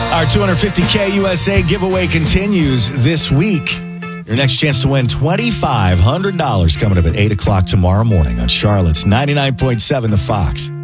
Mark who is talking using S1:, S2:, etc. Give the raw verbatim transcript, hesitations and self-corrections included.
S1: Our two hundred fifty K U S A giveaway continues this week. Your next chance to win twenty-five hundred dollars coming up at eight o'clock tomorrow morning on Charlotte's ninety-nine point seven The Fox.